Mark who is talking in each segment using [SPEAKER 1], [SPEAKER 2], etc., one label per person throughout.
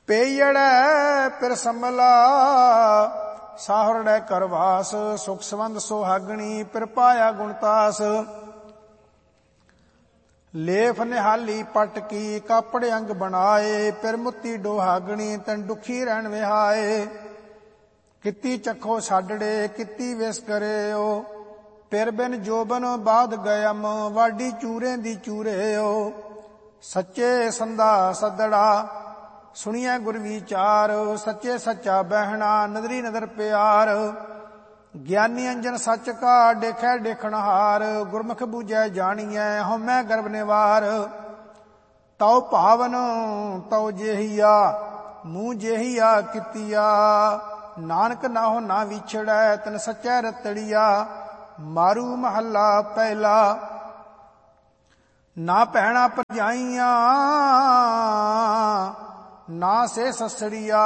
[SPEAKER 1] ਪੇਯੜੈ ਪਿਰ ਸੰਭਲਾ ਸਾਹਰੜੈ ਕਰਵਾਸ। ਸੁਖ ਸੰਬੰਧ ਸੁਹਾਗਣੀ ਪਿਰ ਪਾਇਆ ਗੁਣਤਾਸ। ਲੇਫ ਨਿਹਾਲੀ ਪਟ ਕੀ ਕਾਪੜ ਅੰਗ ਬਣਾਏ। ਪਿਰ ਮੁੱਤੀ ਡੋਹਾਗਣੀ ਤਨ ਦੁਖੀ ਰਹਿਣ ਵਿਹਾਏ। ਕੀਤੀ ਚੱਖੋ ਛਾਡੜੇ ਕੀਤੀ ਵਿਸ ਕਰਿਓ। ਪਿਰ ਬਿਨ ਜੋਬਨ ਬਾਦ ਗਇਮ ਵਾਢੀ ਚੂਰੇ ਦੀ ਚੂਰਿਓ। ਸੱਚੇ ਸੰਦਾ ਸੱਦੜਾ ਸੁਣੀਐ ਗੁਰ ਵਿਚਾਰ। ਸੱਚੇ ਸੱਚਾ ਬਹਿਣਾ ਨਦਰੀ ਨਦਰ ਪਿਆਰ। ਗਿਆਨੀ ਅੰਜਨ ਸੱਚ ਕਾ ਦੇਖੈ ਦੇਖਣਹਾਰ। ਗੁਰਮੁਖ ਬੂਝੈ ਜਾਣੀਐ ਹਉਮੈ ਗਰਭ ਨਿਵਾਰ। ਤਉ ਭਾਵਨ ਤਉ ਜੇਹੀਆ ਮੂੰਹ ਜੇਹੀਆ ਕੀਤੀਆ। ਨਾਨਕ ਨਾਹੋ ਨਾ ਵਿਛੜੈ ਤਨ ਸੱਚੈ ਰਤੜੀਆ। ਮਾਰੂ ਮਹੱਲਾ ਪਹਿਲਾ। ਨਾ ਭੈਣਾ ਭਰਜਾਈਆਂ ਨਾ ਸੇ ਸਸੜੀਆ।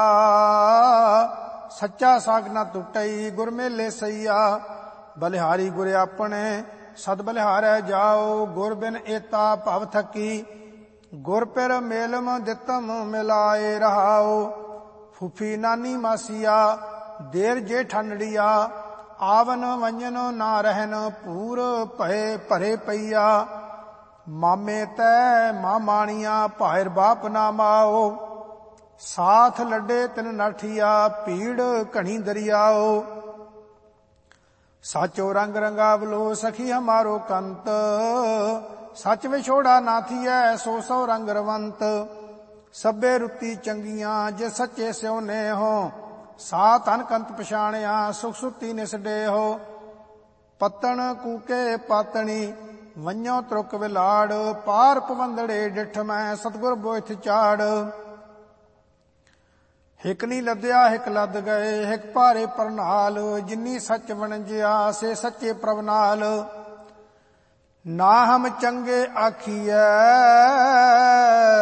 [SPEAKER 1] ਸੱਚਾ ਸਾਗ ਨਾ ਟੁੱਟਈ ਗੁਰ ਮੇਲੇ ਸਈਆ। ਬਲਿਹਾਰੀ ਗੁਰ ਆਪਣੇ ਸਦ ਬਲਿਹਾਰੈ ਜਾਓ। ਗੁਰ ਬਿਨ ਏਤਾ ਭਵ ਥਕੀ ਗੁਰ ਪਿਰ ਮੇਲਮ ਦਿੱਤਮ ਮਿਲਾਏ ਰਹਾਓ। ਫੁਫੀ ਨਾਨੀ ਮਾਸੀਆ ਦੇਰ ਜੇ ਠੰਡੜੀਆ। ਆਵਨ ਵੰਜਨ ਨਾ ਰਹਿਨ ਪੂਰ ਭਏ ਭਰੇ ਪਈਆ। ਮਾਮੇ ਤੈ ਮਾਮਾਣੀਆਂ ਭਾਇਰ ਬਾਪ ਨਾ ਮਾਓ। ਸਾਥ ਲੱਡੇ ਤਿਨ ਨਾਠੀਆ ਭੀੜ ਘਣੀ ਦਰਿਆਓ। ਸਾਚੋ ਰੰਗ ਰੰਗਾਵਲੋ ਸਖੀ ਹਮਾਰੋ ਕੰਤ। ਸੱਚ ਵਿਛੋੜਾ ਨਾਥੀਐ ਸੋ ਸੋ ਰੰਗ ਰਵੰਤ। ਸਭੇ ਰੁੱਤੀ ਚੰਗੀਆਂ ਜੇ ਸੱਚੇ ਸਿਉਨੇ ਹੋ। ਸਾ ਤਨ ਕੰਤ ਪਛਾਣਿਆ ਸੁਖ ਸੁੱਤੀ ਨਿਸਡੇ ਹੋ। ਪਤਣ ਕੂਕੇ ਪਾਤਣੀ ਵੰਨਿਓ ਤਰੁਕ ਵਿਲਾੜ। ਪਾਰ ਪਵੰਦੜੇ ਡਿਠ ਮੈਂ ਸਤਿਗੁਰ ਬੋਇਥ ਚਾੜ। ਹਿਕ ਨੀ ਲੱਦਿਆ ਹਿਕ ਲੱਦ ਗਏ ਹਿਕ ਭਾਰੇ ਪਰਨਾਲ। ਜਿਨੀ ਸੱਚ ਵਣਜਿਆ ਸੇ ਸੱਚੇ ਪ੍ਰਭ ਨਾਲ। ਨਾ ਹਮ ਚੰਗੇ ਆਖੀਐ